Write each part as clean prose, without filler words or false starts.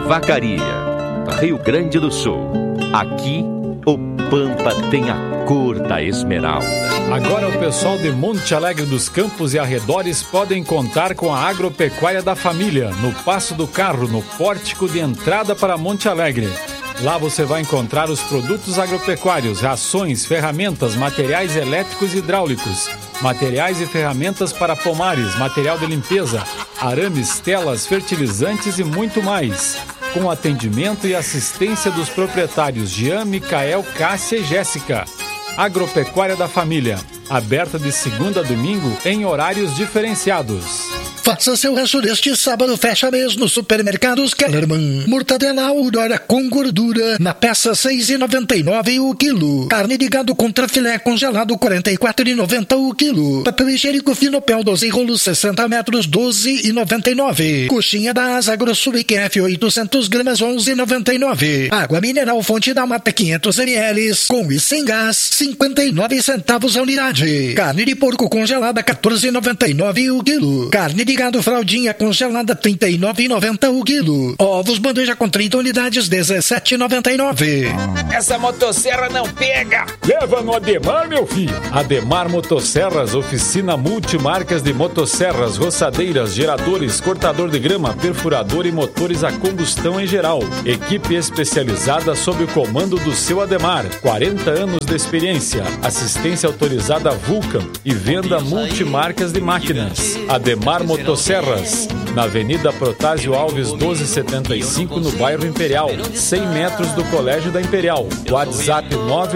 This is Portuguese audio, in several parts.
Vacaria, Rio Grande do Sul. Aqui, o Pampa tem a cor da esmeralda. Agora o pessoal de Monte Alegre dos Campos e arredores podem contar com a Agropecuária da Família, no Passo do Carro, no pórtico de entrada para Monte Alegre. Lá você vai encontrar os produtos agropecuários, rações, ferramentas, materiais elétricos e hidráulicos, materiais e ferramentas para pomares, material de limpeza, arames, telas, fertilizantes e muito mais. Com atendimento e assistência dos proprietários Jean, Micael, Cássia e Jéssica. Agropecuária da Família, aberta de segunda a domingo em horários diferenciados. Faça seu rancho deste sábado, fecha mês no Supermercados Kellerman. Mortadela Aurora com gordura na peça R$6,99 o quilo. Carne de gado contra filé congelado R$44,90 o quilo. Papel higiênico Finopel 12 rolos 60 metros R$12,99. Coxinha da Asa Grosso IQF 800 gramas R$11,99. Água mineral Fonte da Mata 500 ml com e sem gás 59 centavos a unidade. Carne de porco congelada R$14,99 o quilo. Carne de gado fraldinha congelada R$39,90 o quilo. Ovos bandeja com 30 unidades R$17,99. Essa motosserra não pega! Leva no Ademar, meu filho. Ademar Motosserras, oficina multimarcas de motosserras, roçadeiras, geradores, cortador de grama, perfurador e motores a combustão em geral. Equipe especializada sob o comando do seu Ademar. 40 anos de experiência. Assistência autorizada Vulcan e venda multimarcas de máquinas. Ademar Motosserras, na Avenida Protásio Alves 1275, no bairro Imperial, 100 metros do Colégio da Imperial. WhatsApp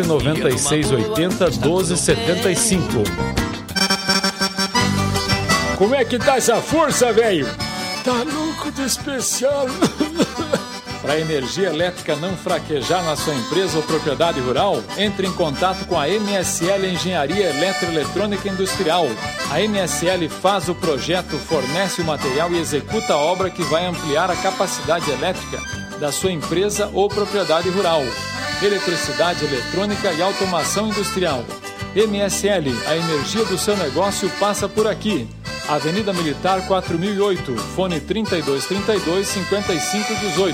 99680-1275. Como é que tá essa força, velho? Tá louco de especial. Para a energia elétrica não fraquejar na sua empresa ou propriedade rural, entre em contato com a MSL Engenharia Eletroeletrônica Industrial. A MSL faz o projeto, fornece o material e executa a obra que vai ampliar a capacidade elétrica da sua empresa ou propriedade rural. Eletricidade, eletrônica e automação industrial. MSL, a energia do seu negócio passa por aqui. Avenida Militar 4008, fone 3232-5518.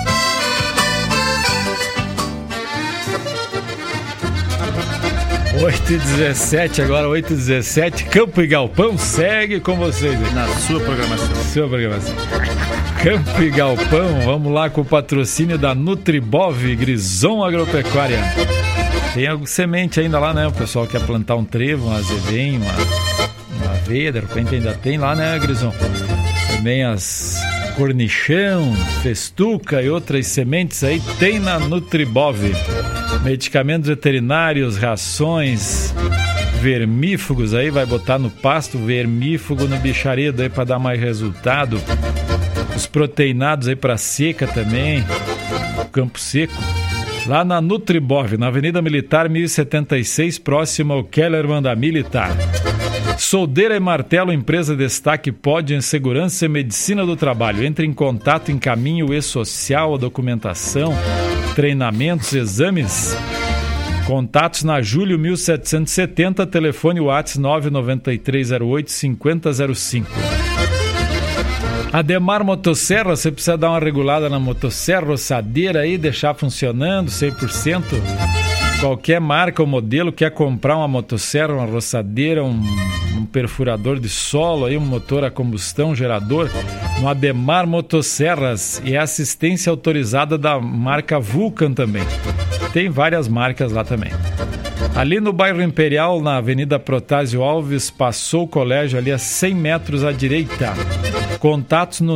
Oito e 17, agora 8h17, Campo e Galpão segue com vocês aí. Na sua programação. Campo e Galpão, vamos lá com o patrocínio da Nutribov Grison Agropecuária. Tem alguma semente ainda lá, né? O pessoal quer plantar um trevo, um azevém, uma aveia, de repente ainda tem lá, né, Grison? Também as cornichão, festuca e outras sementes aí tem na Nutribov. Medicamentos veterinários, rações, vermífugos aí, vai botar no pasto, vermífugo no bicharedo aí para dar mais resultado. Os proteinados aí para seca também, campo seco. Lá na Nutribov, na Avenida Militar 1076, próximo ao Kellerman da Militar. Soldeira e Martelo, empresa destaque Pod em Segurança e Medicina do Trabalho. Entre em contato, encaminhe o e-social, a documentação, treinamentos, exames. Contatos na Júlio 1770, telefone WhatsApp 99308-5005. Ademar Motosserra, você precisa dar uma regulada na motosserra, roçadeira aí, deixar funcionando 100%. Qualquer marca ou modelo quer comprar uma motosserra, uma roçadeira, um perfurador de solo, aí, um motor a combustão, gerador, no Ademar Motosserras, e é assistência autorizada da marca Vulcan também. Tem várias marcas lá também. Ali no bairro Imperial, na Avenida Protásio Alves, passou o colégio ali a 100 metros à direita. Contatos no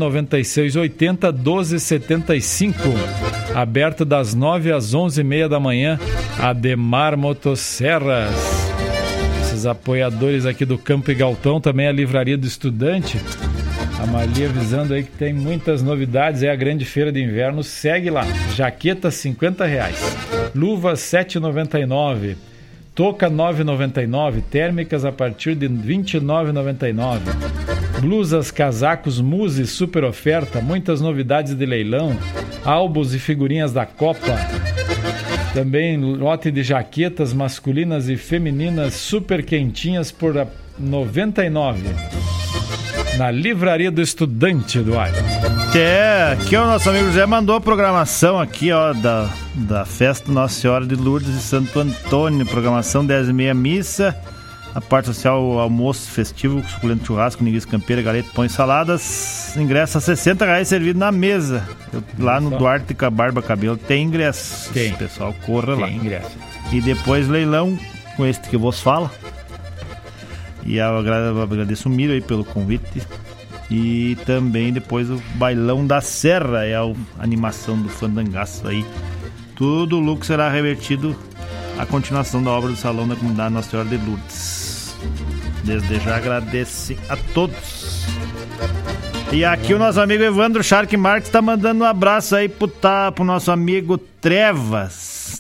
99680-1275. Aberto das 9 às 11h30 da manhã. Ademar Motosserras. Esses apoiadores aqui do Campo e Galpão, também a Livraria do Estudante. A Marli avisando aí que tem muitas novidades. É a grande feira de inverno. Segue lá. Jaqueta R$50. Luvas R$7,99. Touca R$9,99. Térmicas a partir de R$29,99. Blusas, casacos, muse, super oferta. Muitas novidades de leilão. Álbuns e figurinhas da Copa. Também lote de jaquetas masculinas e femininas super quentinhas por R$99. Na Livraria do Estudante, Eduardo. Até aqui o nosso amigo José mandou a programação aqui, ó, da festa Nossa Senhora de Lourdes e Santo Antônio. Programação 10h30 missa. A parte social, almoço festivo, suculento churrasco, linguiça campeira, galeta, pão e saladas. Ingresso a R$60 servido na mesa. Lá no Duarte com a Barba Cabelo tem ingresso. Tem. O pessoal corra lá. Tem ingresso. E depois leilão com este que vos fala. E eu agradeço o Miro aí pelo convite. E também depois o Bailão da Serra, é a animação do fandangaço aí. Tudo o lucro será revertido à continuação da obra do Salão da Comunidade Nossa Senhora de Lourdes. Desde já agradece a todos. E aqui o nosso amigo Evandro Shark Marques tá mandando um abraço aí pro nosso amigo Trevas.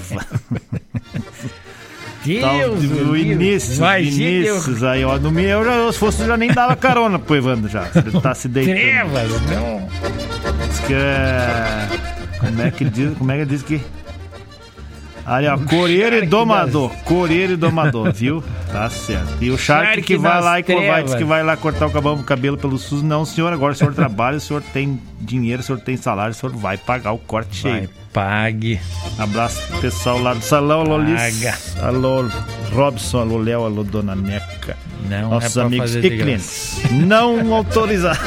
Deus, o Vinícius aí, ó. No meu, se fosse, eu já nem dava carona pro Evandro já. Ele tá se deitando. Trevas, não. Diz que é. Como é que diz que. Ali, ó, Coreiro e Domador, viu? Tá certo. E o Shark que vai lá e diz que vai lá cortar o cabelo pelo SUS. Não, senhor, agora o senhor trabalha, o senhor tem dinheiro, o senhor tem salário, o senhor vai pagar o corte cheio. Pague. Abraço pro pessoal lá do salão, alô Liz, alô Robson, alô Léo, alô Dona Neca. Não nossos é amigos e clientes. Não autorizado.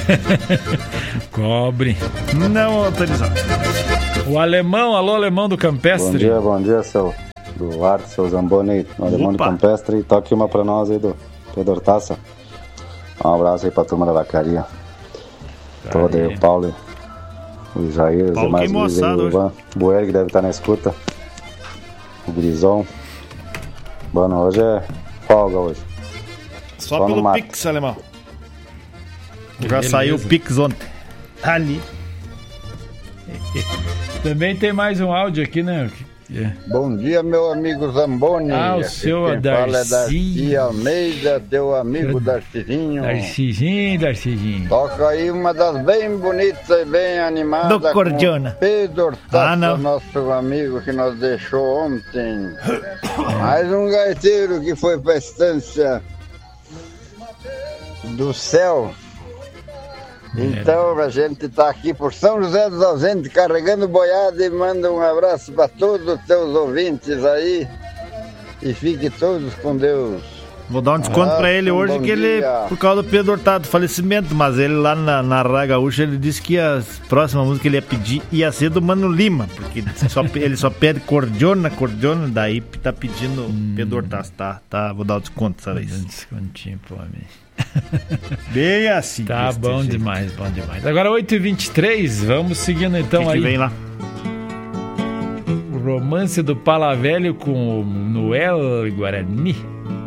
Cobre. Não autorizado. O alemão, alô alemão do Campestre. Bom dia, seu Duarte, seu Zamboni, o alemão do Campestre. Toque uma pra nós aí do Pedro Hortaça. Um abraço aí pra turma da vacaria. Toda aí, o Paulo, o Jair, os demais amigos aí, o Ivan Buer, que deve estar na escuta. O Grison. Bueno, hoje é folga hoje. Só pelo Pix, alemão. Já saiu o Pix ontem. Ali. Também tem mais um áudio aqui, né? Bom dia, meu amigo Zamboni. O seu Darcy. Fala é Darcy Almeida, teu amigo Darcizinho. Darcizinho. Toca aí uma das bem bonitas e bem animadas. Do Cordiona. Pedro Hortaça, nosso amigo que nos deixou ontem. Mais um gaiteiro que foi pra estância do céu. Então a gente tá aqui por São José dos Ausentes carregando boiada e manda um abraço para todos os teus ouvintes aí e fiquem todos com Deus. Vou dar um desconto pra ele hoje que ele, por causa do Pedro Hortado, falecimento, mas ele lá na Raga Gaúcha, ele disse que a próxima música que ele ia pedir ia ser do Mano Lima, porque ele só pede cordiona, daí tá pedindo Pedro Hortado, tá, vou dar o desconto, sabe isso? Descontinho, pô, amigo. Bem assim. Tá bom demais, bom demais. Agora 8h23, vamos seguindo então que aí. Vem lá. O romance do Palavelho com o Noel Guarani.